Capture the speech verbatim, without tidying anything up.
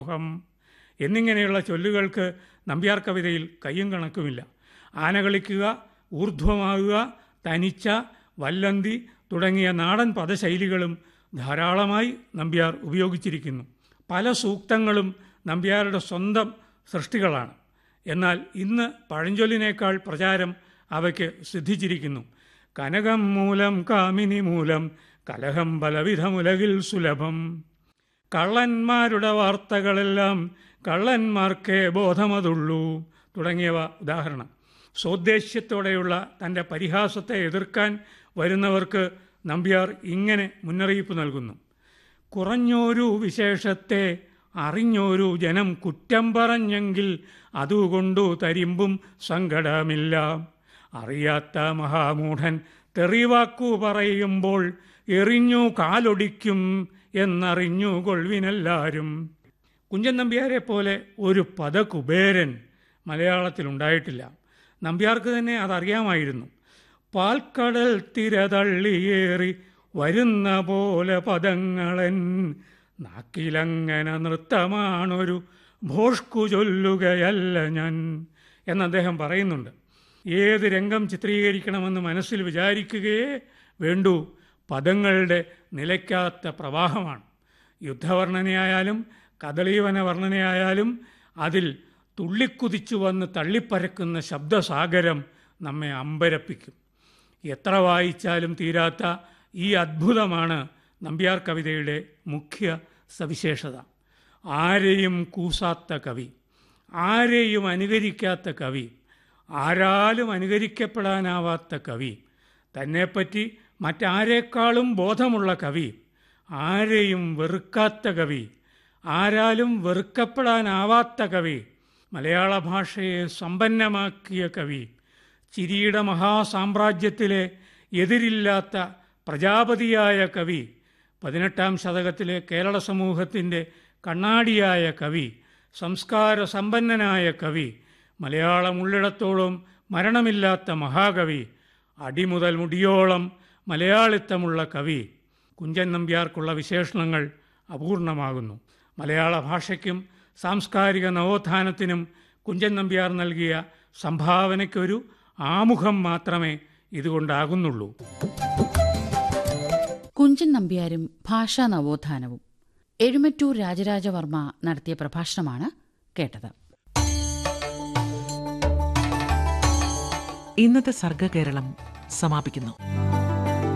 ഹം എന്നിങ്ങനെയുള്ള ചൊല്ലുകൾക്ക് നമ്പ്യാർ കവിതയിൽ കയ്യും കണക്കുമില്ല. ആന കളിക്കുക, ഊർധ്വമാകുക, തനിച്ച, വല്ലന്തി തുടങ്ങിയ നാടൻ പദശൈലികളും ധാരാളമായി നമ്പ്യാർ ഉപയോഗിച്ചിരിക്കുന്നു. പല സൂക്തങ്ങളും നമ്പ്യാരുടെ സ്വന്തം സൃഷ്ടികളാണ്. എന്നാൽ ഇന്ന് പഴഞ്ചൊല്ലിനേക്കാൾ പ്രചാരം അവയ്ക്ക് സിദ്ധിച്ചിരിക്കുന്നു. കനകം മൂലം കാമിനി മൂലം കലഹം പലവിധമുലകിൽ സുലഭം. കള്ളന്മാരുടെ വാർത്തകളെല്ലാം കള്ളന്മാർക്കേ ബോധമതുള്ളൂ തുടങ്ങിയവ ഉദാഹരണം. സ്വദ്ദേശ്യത്തോടെയുള്ള തൻ്റെ പരിഹാസത്തെ എതിർക്കാൻ വരുന്നവർക്ക് നമ്പ്യാർ ഇങ്ങനെ മുന്നറിയിപ്പ് നൽകുന്നു. കുറഞ്ഞൊരു വിശേഷത്തെ അറിഞ്ഞൊരു ജനം കുറ്റം പറഞ്ഞെങ്കിൽ അതുകൊണ്ടു തരിമ്പും സങ്കടമില്ല. അറിയാത്ത മഹാമൂഢൻ തെറിവാക്കു പറയുമ്പോൾ എറിഞ്ഞു കാലൊടിക്കും എന്നറിഞ്ഞു കൊൾവിനെല്ലാരും. കുഞ്ചൻ നമ്പ്യാരെ പോലെ ഒരു പദകുബേരൻ മലയാളത്തിലുണ്ടായിട്ടില്ല. നമ്പ്യാർക്ക് തന്നെ അതറിയാമായിരുന്നു. പാൽക്കടൽ തിരതള്ളിയേറി വരുന്ന പോലെ പദങ്ങളൻ നാക്കിലങ്ങനെ നൃത്തമാണൊരു ഭോഷ്കു ചൊല്ലുകയല്ല ഞാൻ എന്ന് അദ്ദേഹം പറയുന്നുണ്ട്. ഏത് രംഗം ചിത്രീകരിക്കണമെന്ന് മനസ്സിൽ വിചാരിക്കുകയേ വേണ്ടൂ. പദങ്ങളുടെ നിലയ്ക്കാത്ത പ്രവാഹമാണ്. യുദ്ധവർണ്ണനയായാലും കദളീവന വർണ്ണനയായാലും അതിൽ തുള്ളിക്കുതിച്ചു വന്ന് തള്ളിപ്പരക്കുന്ന ശബ്ദസാഗരം നമ്മെ അമ്പരപ്പിക്കും. എത്ര വായിച്ചാലും തീരാത്ത ഈ അദ്ഭുതമാണ് നമ്പ്യാർ കവിതയുടെ മുഖ്യ സവിശേഷത. ആരെയും കൂസാത്ത കവി, ആരെയും അനുകരിക്കാത്ത കവി, ആരാലും അനുകരിക്കപ്പെടാനാവാത്ത കവി, തന്നെപ്പറ്റി മറ്റാരേക്കാളും ബോധമുള്ള കവി, ആരെയും വെറുക്കാത്ത കവി, ആരാലും വെറുക്കപ്പെടാനാവാത്ത കവി, മലയാള ഭാഷയെ സമ്പന്നമാക്കിയ കവി, ചിരിയുടെ മഹാസാമ്രാജ്യത്തിലെ എതിരില്ലാത്ത പ്രജാപതിയായ കവി, പതിനെട്ടാം ശതകത്തിലെ കേരള സമൂഹത്തിൻ്റെ കണ്ണാടിയായ കവി, സംസ്കാര സമ്പന്നനായ കവി, മലയാളം ഉള്ളിടത്തോളം മരണമില്ലാത്ത മഹാകവി, അടിമുതൽ മുടിയോളം മലയാളിത്തമുള്ള കവി. കുഞ്ചൻ നമ്പ്യാർക്കുള്ള വിശേഷണങ്ങൾ അപൂർണമാകുന്നു. മലയാള ഭാഷയ്ക്കും സാംസ്കാരിക നവോത്ഥാനത്തിനും കുഞ്ചൻ നമ്പ്യാർ നൽകിയ സംഭാവനയ്ക്കൊരു ആമുഖം മാത്രമേ ഇതുകൊണ്ടാകുന്നുള്ളൂ. കുഞ്ചൻ നമ്പ്യാരും ഭാഷാ നവോത്ഥാനവും എഴുമറ്റൂർ രാജരാജവർമ്മ നടത്തിയ പ്രഭാഷണമാണ് കേട്ടത്. ഇന്നത്തെ സർഗകേരളം സമാപിക്കുന്നു.